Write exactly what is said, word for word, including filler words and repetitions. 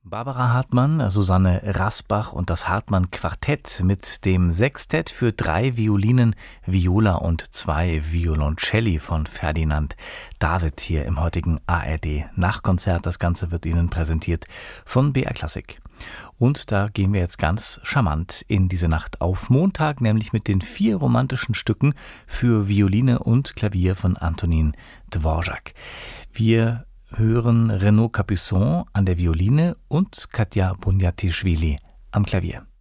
Barbara Hartmann, Susanne Rasbach und das Hartmann-Quartett mit dem Sextett für drei Violinen, Viola und zwei Violoncelli von Ferdinand David hier im heutigen A R D-Nachkonzert. Das Ganze wird Ihnen präsentiert von B R Classic. Und da gehen wir jetzt ganz charmant in diese Nacht auf Montag, nämlich mit den vier romantischen Stücken für Violine und Klavier von Antonin Dvorak. Wir hören Renaud Capuçon an der Violine und Katja Bunjatischvili am Klavier.